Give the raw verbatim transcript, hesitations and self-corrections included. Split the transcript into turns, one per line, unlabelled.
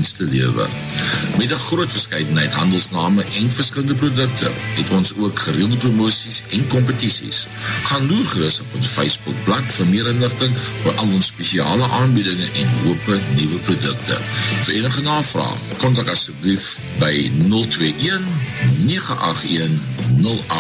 diens te lewer. Met 'n groot verskeidenheid handelsname en verskillende produkte het ons ook gereelde promosies en kompetisies. Gaan loer gerus op ons Facebookblad vir meer inligting oor al ons spesiale aanbiedinge en hoope nuwe produkte. Vir enige navraag, kontak asseblief by nul twee een nege agt een nul agt